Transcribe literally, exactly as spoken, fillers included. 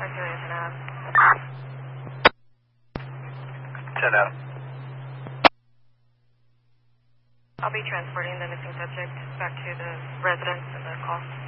Criteria ten Ave. ten Ave. I'll be transporting the missing subject back to the residence and the call.